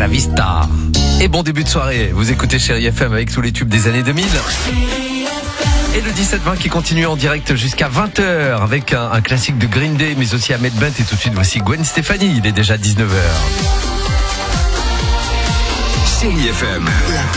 Vista. Et bon début de soirée, vous écoutez Chérie FM avec tous les tubes des années 2000. Et le 17-20 qui continue en direct jusqu'à 20h avec un classique de Green Day, mais aussi Ahmed Bent. Et tout de suite, voici Gwen Stefani, il est déjà 19h. Chérie FM, la